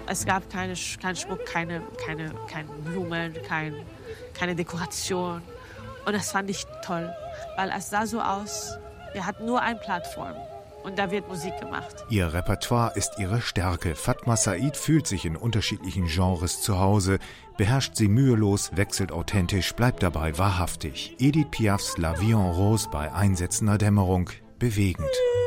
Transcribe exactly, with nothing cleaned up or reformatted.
Es gab keine, keinen Schmuck, keine, keine, keine Blumen, kein, keine Dekoration. Und das fand ich toll, weil es sah so aus, wir hatten nur eine Plattform und da wird Musik gemacht. Ihr Repertoire ist ihre Stärke. Fatma Said fühlt sich in unterschiedlichen Genres zu Hause, beherrscht sie mühelos, wechselt authentisch, bleibt dabei wahrhaftig. Edith Piafs La Vie en Rose bei Einsetzender Dämmerung, bewegend.